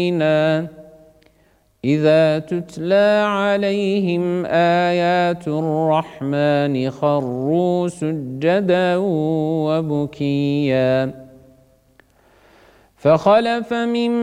إذا تتلى عليهم آيات الرحمن خروا سجدا وبكيا فخلف من